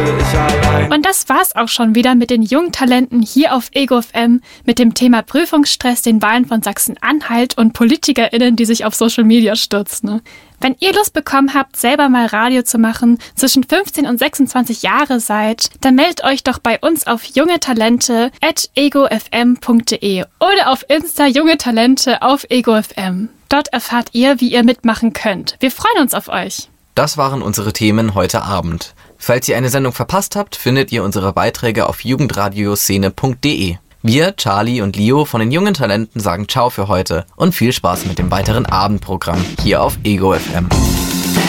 Und das war's auch schon wieder mit den jungen Talenten hier auf Ego FM mit dem Thema Prüfungsstress, den Wahlen von Sachsen-Anhalt und PolitikerInnen, die sich auf Social Media stürzen. Ne? Wenn ihr Lust bekommen habt, selber mal Radio zu machen, zwischen 15 und 26 Jahre seid, dann meldet euch doch bei uns auf jungetalente@egofm.de oder auf Insta jungetalente auf EgoFM. Dort erfahrt ihr, wie ihr mitmachen könnt. Wir freuen uns auf euch. Das waren unsere Themen heute Abend. Falls ihr eine Sendung verpasst habt, findet ihr unsere Beiträge auf jugendradioszene.de. Wir, Charlie und Leo von den jungen Talenten, sagen Ciao für heute und viel Spaß mit dem weiteren Abendprogramm hier auf Ego FM.